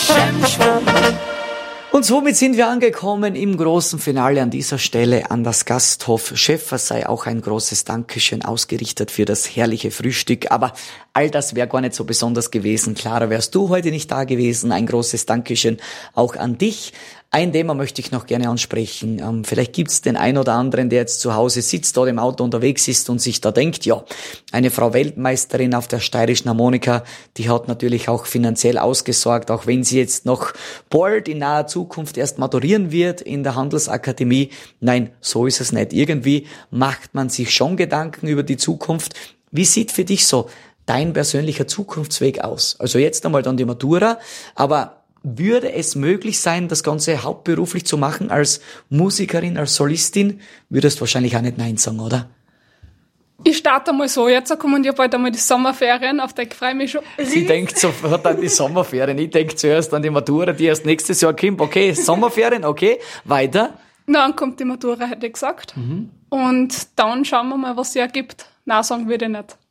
Und somit sind wir angekommen im großen Finale an dieser Stelle an das Gasthof Schäfers sei auch ein großes Dankeschön ausgerichtet für das herrliche Frühstück. Aber all das wäre gar nicht so besonders gewesen. Clara, wärst du heute nicht da gewesen. Ein großes Dankeschön auch an dich. Ein Thema möchte ich noch gerne ansprechen. Vielleicht gibt's den ein oder anderen, der jetzt zu Hause sitzt oder im Auto unterwegs ist und sich da denkt, ja, eine Frau Weltmeisterin auf der steirischen Harmonika, die hat natürlich auch finanziell ausgesorgt, auch wenn sie jetzt noch bald in naher Zukunft erst maturieren wird in der Handelsakademie. Nein, so ist es nicht. Irgendwie macht man sich schon Gedanken über die Zukunft. Wie sieht für dich so dein persönlicher Zukunftsweg aus? Also jetzt einmal dann die Matura, aber würde es möglich sein, das Ganze hauptberuflich zu machen als Musikerin, als Solistin? Würdest wahrscheinlich auch nicht Nein sagen, oder? Ich starte mal so, jetzt kommen ja bald einmal die Sommerferien, auf die ich freue mich schon. Sie denkt sofort an die Sommerferien. Ich denke zuerst an die Matura, die erst nächstes Jahr kommt. Okay, Sommerferien, okay, weiter. Dann kommt die Matura, hätte ich gesagt. Und dann schauen wir mal, was sie ergibt. Nein, sagen würde ich nicht.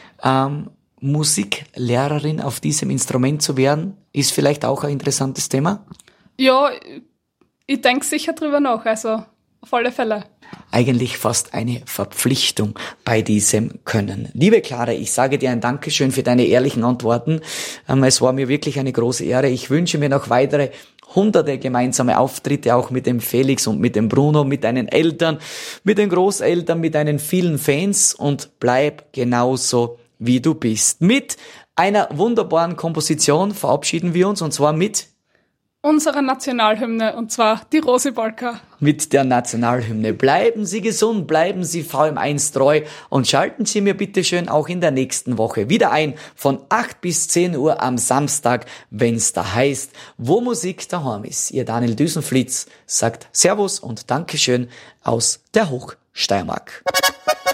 Musiklehrerin auf diesem Instrument zu werden, ist vielleicht auch ein interessantes Thema? Ja, ich denke sicher drüber nach, also auf alle Fälle. Eigentlich fast eine Verpflichtung bei diesem Können. Liebe Clara, ich sage dir ein Dankeschön für deine ehrlichen Antworten. Es war mir wirklich eine große Ehre. Ich wünsche mir noch weitere hunderte gemeinsame Auftritte, auch mit dem Felix und mit dem Bruno, mit deinen Eltern, mit den Großeltern, mit deinen vielen Fans und bleib genauso wie du bist. Mit einer wunderbaren Komposition verabschieden wir uns und zwar mit unserer Nationalhymne und zwar die Rosi Polka. Mit der Nationalhymne. Bleiben Sie gesund, bleiben Sie VM1 treu und schalten Sie mir bitte schön auch in der nächsten Woche wieder ein von 8 bis 10 Uhr am Samstag, wenn's da heißt, wo Musik daheim ist. Ihr Daniel Düsenflitz sagt Servus und Dankeschön aus der Hochsteiermark.